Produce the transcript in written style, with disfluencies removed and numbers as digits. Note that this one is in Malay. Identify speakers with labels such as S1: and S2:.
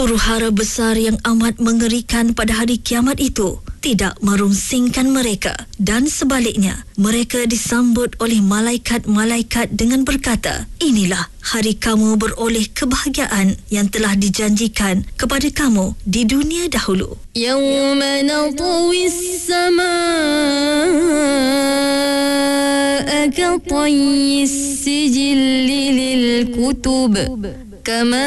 S1: Huru-hara besar yang amat mengerikan pada hari kiamat itu tidak merungsingkan mereka, dan sebaliknya mereka disambut oleh malaikat-malaikat dengan berkata, inilah hari kamu beroleh kebahagiaan yang telah dijanjikan kepada kamu di dunia dahulu.
S2: Yawma natwi as-samaa'a ka tayyi as-sijilli lil kutub kama